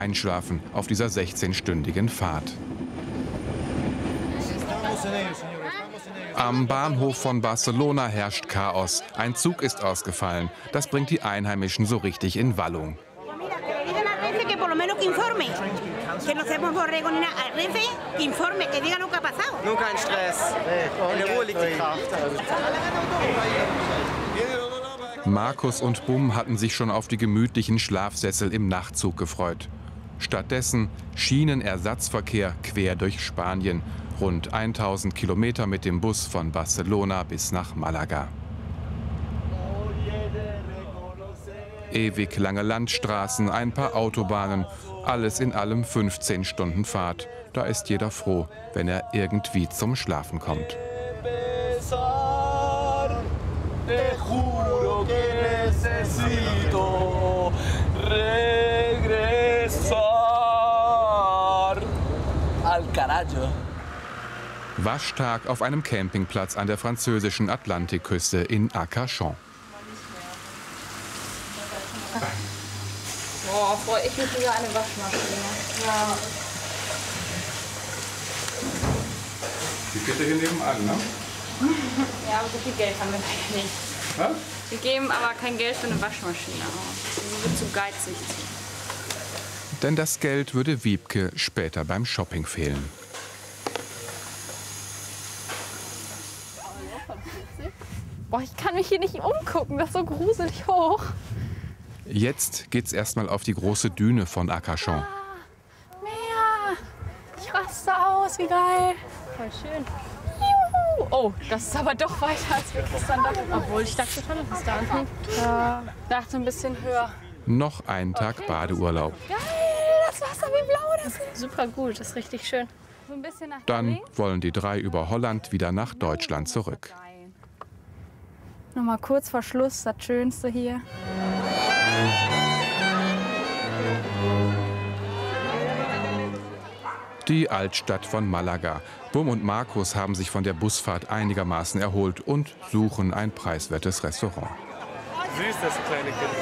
einschlafen auf dieser 16-stündigen Fahrt. Am Bahnhof von Barcelona herrscht Chaos. Ein Zug ist ausgefallen. Das bringt die Einheimischen so richtig in Wallung. Nur kein Stress. In der Ruhe liegt die Kraft. Markus und Bum hatten sich schon auf die gemütlichen Schlafsessel im Nachtzug gefreut. Stattdessen Schienenersatzverkehr quer durch Spanien. Rund 1000 Kilometer mit dem Bus von Barcelona bis nach Malaga. Ewig lange Landstraßen, ein paar Autobahnen, alles in allem 15 Stunden Fahrt. Da ist jeder froh, wenn er irgendwie zum Schlafen kommt. Waschtag auf einem Campingplatz an der französischen Atlantikküste in Arcachon. Oh, freue ich mich über eine Waschmaschine. Ja. Die geht ja hier nebenan, ne? Ja, aber so viel Geld haben wir leider nicht. Was? Wir geben aber kein Geld für eine Waschmaschine aus. Wir sind zu geizig. Denn das Geld würde Wiebke später beim Shopping fehlen. Boah, ich kann mich hier nicht umgucken, das ist so gruselig hoch. Jetzt geht's erstmal auf die große Düne von Arcachon. Meer! Ich raste aus, wie geil. Voll schön. Juhu. Oh, das ist aber doch weiter, als wir gestern dachten. Obwohl, ich dachte schon, das ist da unten. Ja, dachte ein bisschen höher. Noch ein Tag Badeurlaub. Geil, das Wasser, wie blau das ist. Super gut, das ist richtig schön. So ein bisschen nach Dann wollen die drei über Holland wieder nach Deutschland zurück. Nochmal kurz vor Schluss, das Schönste hier. Die Altstadt von Malaga. Bum und Markus haben sich von der Busfahrt einigermaßen erholt und suchen ein preiswertes Restaurant. Süß, das kleine Kind.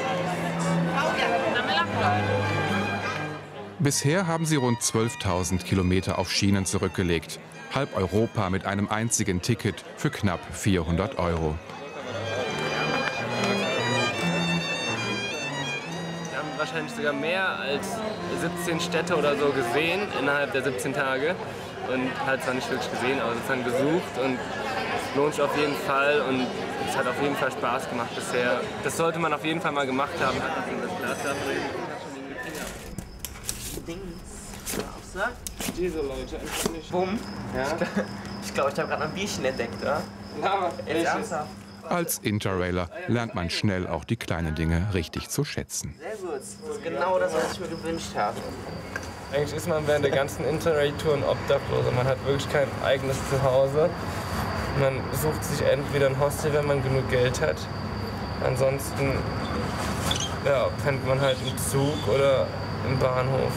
Bisher haben sie rund 12.000 Kilometer auf Schienen zurückgelegt. Halb Europa mit einem einzigen Ticket für knapp 400 €. Wahrscheinlich sogar mehr als 17 Städte oder so gesehen innerhalb der 17 Tage und halt zwar nicht wirklich gesehen, aber sozusagen besucht und es lohnt sich auf jeden Fall und es hat auf jeden Fall Spaß gemacht bisher. Das sollte man auf jeden Fall mal gemacht haben. Diese Leute, Bumm. Ja? Ich glaube, ich habe gerade ein Bierchen entdeckt, oder? Ja, ernsthaft. Als Interrailer lernt man schnell auch die kleinen Dinge richtig zu schätzen. Sehr gut. Das ist genau das, was ich mir gewünscht habe. Eigentlich ist man während der ganzen Interrail-Touren obdachlos. Man hat wirklich kein eigenes Zuhause. Man sucht sich entweder ein Hostel, wenn man genug Geld hat. Ansonsten ja, pennt man halt im Zug oder im Bahnhof.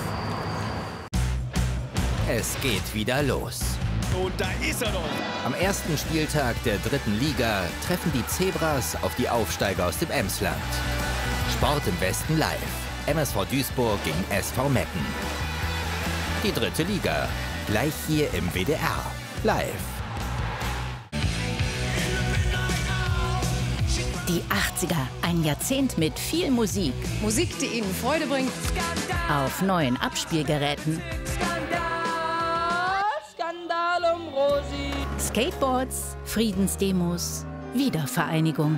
Es geht wieder los. Und da ist er noch. Am ersten Spieltag der 3. Liga treffen die Zebras auf die Aufsteiger aus dem Emsland. Sport im Westen live. MSV Duisburg gegen SV Meppen. Die 3. Liga. Gleich hier im WDR. Live. Die 80er. Ein Jahrzehnt mit viel Musik. Musik, die Ihnen Freude bringt. Auf neuen Abspielgeräten. Skateboards, Friedensdemos, Wiedervereinigung.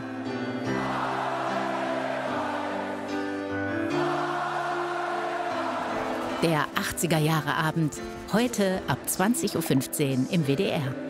Der 80er-Jahre-Abend, heute ab 20:15 Uhr im WDR.